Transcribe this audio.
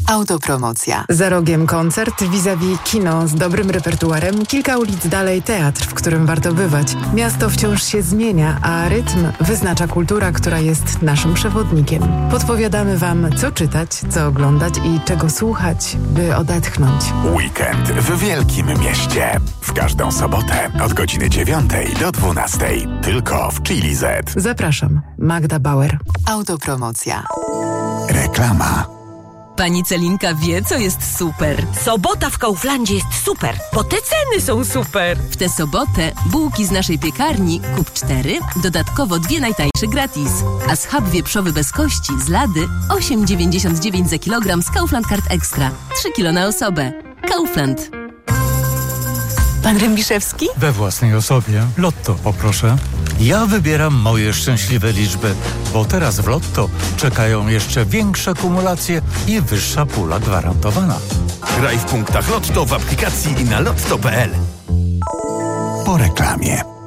Autopromocja. Za rogiem koncert, vis-a-vis kino z dobrym repertuarem, kilka ulic dalej teatr, w którym warto bywać. Miasto wciąż się zmienia, a rytm wyznacza kultura, która jest naszym przewodnikiem. Podpowiadamy Wam, co czytać, co oglądać i czego słuchać, by odetchnąć. Weekend w Wielkim Mieście. W każdą sobotę od godziny 9 do 12. Tylko w Chili Z. Zapraszam. Magda Bauer. Autopromocja. Reklama. Pani Celinka wie, co jest super. Sobota w Kauflandzie jest super, bo te ceny są super. W tę sobotę bułki z naszej piekarni kup 4, dodatkowo 2 najtańsze gratis. A schab wieprzowy bez kości z Lady 8,99 za kilogram z Kaufland Card Extra. 3 kilo na osobę. Kaufland. Pan Rębiszewski? We własnej osobie. Lotto poproszę. Ja wybieram moje szczęśliwe liczby, bo teraz w Lotto czekają jeszcze większe kumulacje i wyższa pula gwarantowana. Graj w punktach Lotto w aplikacji i na lotto.pl. Po reklamie.